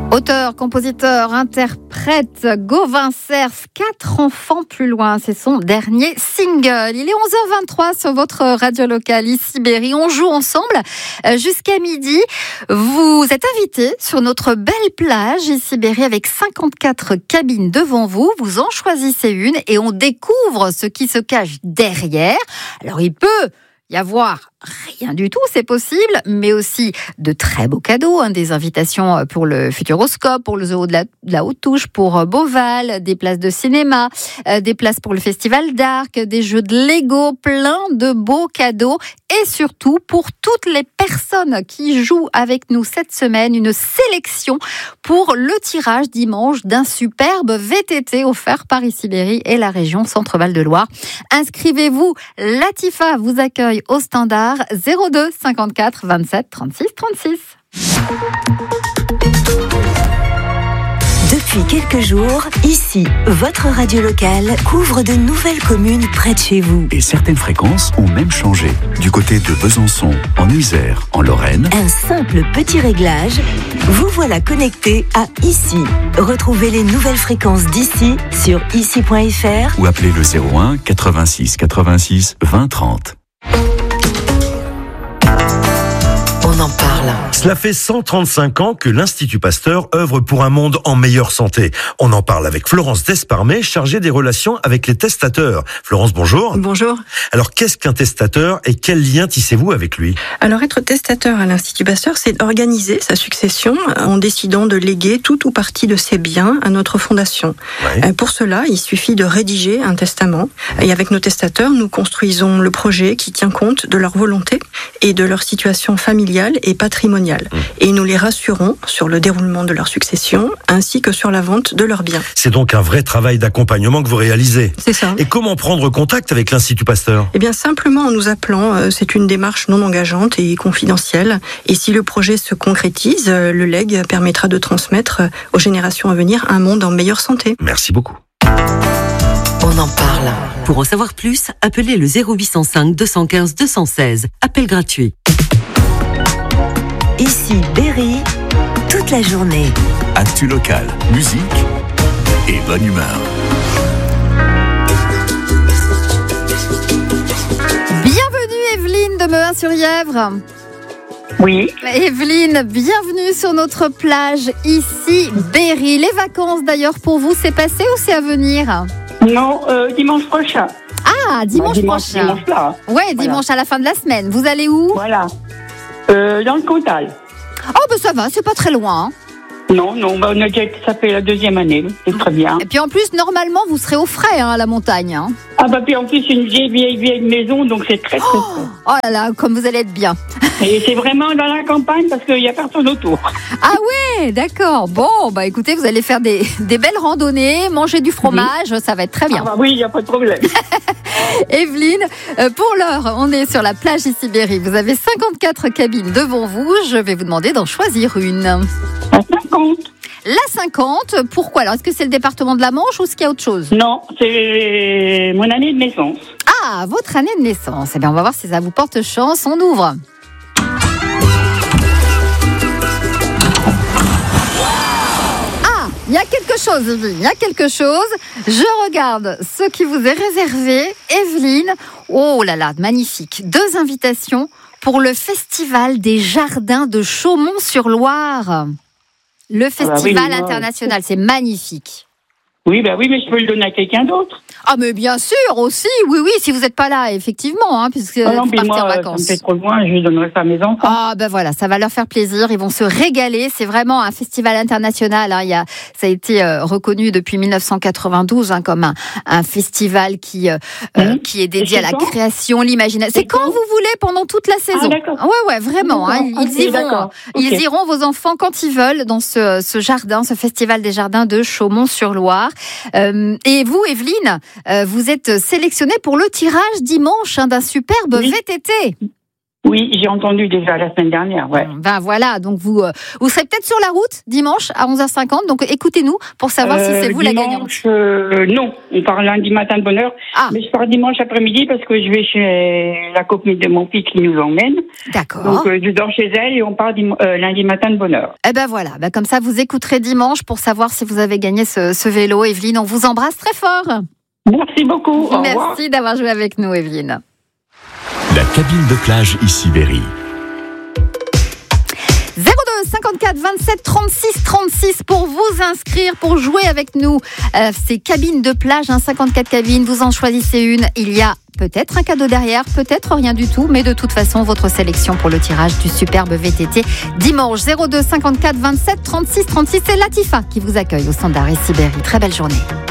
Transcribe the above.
Auteur, compositeur, interprète, Gauvin Cerf, 4 enfants plus loin, c'est son dernier single. Il est 11h23 sur votre radio locale, ici Berry. On joue ensemble jusqu'à midi. Vous êtes invités sur notre belle plage, ici Berry, avec 54 cabines devant vous. Vous en choisissez une et on découvre ce qui se cache derrière. Alors il peut y avoir rien du tout, c'est possible, mais aussi de très beaux cadeaux, des invitations pour le Futuroscope, pour le Zoo de la Haute-Touche, pour Beauval, des places de cinéma, des places pour le Festival d'Arc, des jeux de Lego, plein de beaux cadeaux et surtout pour toutes les personnes qui jouent avec nous cette semaine, une sélection pour le tirage dimanche d'un superbe VTT offert par ici Berry et la région Centre-Val de Loire. Inscrivez-vous, Latifa vous accueille au standard 02 54 27 36 36. Depuis quelques jours, ici, votre radio locale couvre de nouvelles communes près de chez vous. Et certaines fréquences ont même changé. Du côté de Besançon, en Isère, en Lorraine. Un simple petit réglage, vous voilà connecté à ici. Retrouvez les nouvelles fréquences d'ici sur ici.fr ou appelez le 01 86 86 20 30. On en parle. Cela fait 135 ans que l'Institut Pasteur œuvre pour un monde en meilleure santé. On en parle avec Florence Desparmé, chargée des relations avec les testateurs. Florence, bonjour. Bonjour. Alors, qu'est-ce qu'un testateur et quel lien tissez-vous avec lui ? Alors, être testateur à l'Institut Pasteur, c'est organiser sa succession en décidant de léguer tout ou partie de ses biens à notre fondation. Ouais. Pour cela, il suffit de rédiger un testament. Et avec nos testateurs, nous construisons le projet qui tient compte de leur volonté et de leur situation familiale et patrimoniale. Et nous les rassurons sur le déroulement de leur succession ainsi que sur la vente de leurs biens. C'est donc un vrai travail d'accompagnement que vous réalisez. C'est ça. Et comment prendre contact avec l'Institut Pasteur ? Eh bien, simplement en nous appelant. C'est une démarche non engageante et confidentielle. Et si le projet se concrétise, le legs permettra de transmettre aux générations à venir un monde en meilleure santé. Merci beaucoup. On en parle. Pour en savoir plus, appelez le 0805 215 216. Appel gratuit. Ici Berry, toute la journée. Actu local, musique et bonne humeur. Bienvenue Evelyne de Mehun-sur-Yèvre. Oui. Evelyne, bienvenue sur notre plage ici Berry. Les vacances d'ailleurs pour vous, c'est passé ou c'est à venir ? Non, dimanche prochain. Ah, dimanche prochain. Dimanche là. Ouais, dimanche Voilà. à la fin de la semaine. Vous allez où ? Voilà. Dans le Cantal. Oh, ben ça va, c'est pas très loin. Non, on a déjà, ça fait la 2e année. C'est très bien. Et puis en plus, normalement, vous serez au frais à la montagne. Ah bah puis en plus, c'est une vieille maison, donc c'est très très Oh là là, comme vous allez être bien. Et c'est vraiment dans la campagne parce qu'il n'y a personne autour. Ah ouais, d'accord. Bon, bah écoutez, vous allez faire des belles randonnées, manger du fromage, ça va être très bien. Ah bah oui, il n'y a pas de problème. Evelyne, pour l'heure, on est sur la plage ici Berry. Vous avez 54 cabines devant vous. Je vais vous demander d'en choisir une. À 50. La 50, pourquoi alors ? Est-ce que c'est le département de la Manche ou est-ce qu'il y a autre chose ? Non, c'est mon année de naissance. Ah, votre année de naissance. Eh bien, on va voir si ça vous porte chance. On ouvre. Ah, il y a quelque chose, Evelyne. Il y a quelque chose. Je regarde ce qui vous est réservé. Evelyne, oh là là, magnifique. 2 invitations pour le Festival des Jardins de Chaumont-sur-Loire. Le Festival international, c'est magnifique. Oui, bah oui, mais je peux le donner à quelqu'un d'autre. Ah, mais bien sûr, aussi, oui, si vous n'êtes pas là, effectivement, puisque vous partez en vacances. Ça me fait trop loin, je donnerai ça à mes enfants. Ah, ben voilà, ça va leur faire plaisir, ils vont se régaler. C'est vraiment un festival international. Ça a été reconnu depuis 1992 comme un festival qui est dédié à la création, l'imagination. C'est quand vous voulez, pendant toute la saison. Ah, d'accord. Ouais, vraiment. Ils iront, vos enfants, quand ils veulent, dans ce jardin, ce festival des jardins de Chaumont-sur-Loire. Et vous, Evelyne, vous êtes sélectionnée pour le tirage dimanche d'un superbe VTT. Oui, j'ai entendu déjà la semaine dernière, ouais. Ben voilà, donc vous serez peut-être sur la route dimanche à 11h50, donc écoutez-nous pour savoir si c'est vous la gagnante. Non, on part lundi matin de bonne heure, mais je pars dimanche après-midi parce que je vais chez la copine de mon fils qui nous emmène. D'accord. Donc je dors chez elle et on part lundi matin de bonne heure. Eh ben voilà, comme ça vous écouterez dimanche pour savoir si vous avez gagné ce vélo. Evelyne, on vous embrasse très fort. Merci beaucoup. Au revoir. Merci d'avoir joué avec nous, Evelyne. La cabine de plage Issy-Berry. 02 54 27 36 36 pour vous inscrire, pour jouer avec nous. C'est cabine de plage, 54 cabines, vous en choisissez une. Il y a peut-être un cadeau derrière, peut-être rien du tout, mais de toute façon, votre sélection pour le tirage du superbe VTT dimanche. 02 54 27 36 36, c'est Latifa qui vous accueille au standard Issy-Berry. Très belle journée.